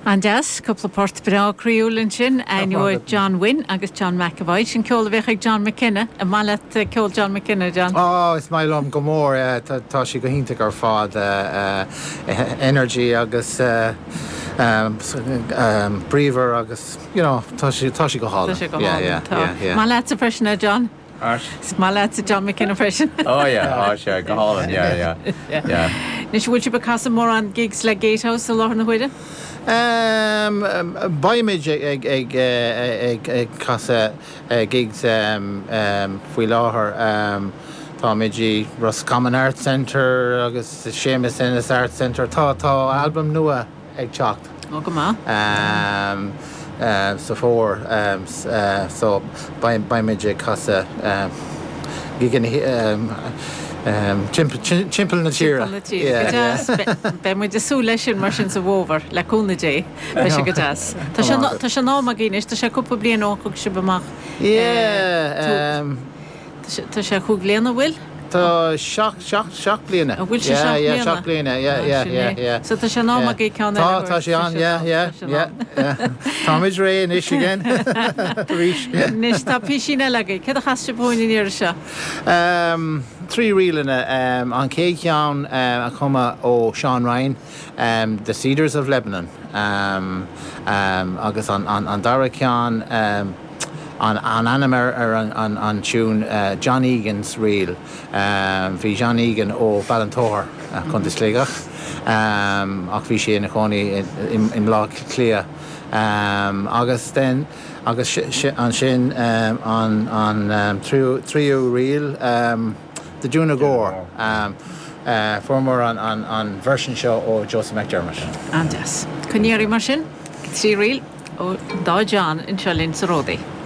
An deas, couple port bra criúlin sin, and John Wynne, agus John McAvoy, sin ceol bheith John McKenna, a mallet ceol John McKenna, John. Oh, it's my lum go mór, tá sí go hinnta gur fád energy agus breather agus, tá sí go hála. Yeah. Mallet's a freshener, John. Mallet's a John McKenna freshen. Oh yeah, go Holland, yeah. Nish would you be casa more on gigs like Gatehouse a lot in the Huida? Baimid ag casa gigs fui láthair tá midí Roscommon Art Centre agus Seamus Ennis Art Centre tá album nua ag teacht. Oh, go má. So so baimid ag casa gigan Chimple na tíra. Ben muid asú leis sin mar sin sa bhóver le cúna dé be se go deas. Tá se ná a gínis, tá se cúpa blian ócug se bamach. Tá se chuig léana bhfuil? Tá seach bliana. Bhfuil se seach bliana, So tá se ná a gé ceanna. Tá sé an, Táid ré in is again. Nis tá pí sin eile, cad a chas se bóin in ar se? Trí rialana an cé ceann a chuma ó Sean Ryan, The Cedars of Lebanon, agus an dara ceann an animar an tune John Egan's reel. Bhí John Egan ó Ballantóir chun is slégach, ach bhí sé na chónaí im lá clia. Agus an sin an tríú reel the Juna Gore, former on version show or Joseph McDermott. And yes. Can you hear mar sin? Trí reel ó dá John in Chalin sa Rodi.